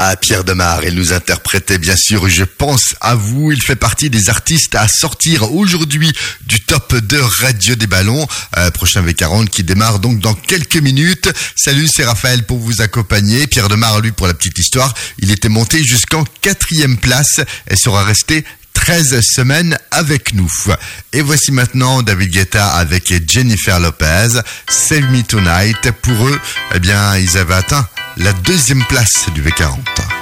Ah, Pierre Demar, il nous interprétait bien sûr Je pense à vous. Il fait partie des artistes à sortir aujourd'hui du top de Radio des Ballons. Prochain V40 qui démarre donc dans quelques minutes. Salut, c'est Raphaël pour vous accompagner. Pierre Demar, lui, pour la petite histoire, il était monté jusqu'en 4e place et sera resté 13 semaines avec nous. Et voici maintenant David Guetta avec Jennifer Lopez, Save Me Tonight. Pour eux, eh bien, ils avaient atteint la 2e place du V40.